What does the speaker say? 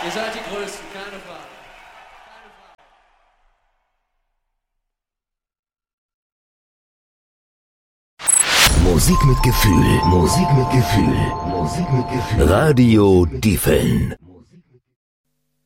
Ihr seid die Größten, keine Frage. Musik mit Gefühl, Musik mit Gefühl, Musik mit Gefühl. Radio Diefeln.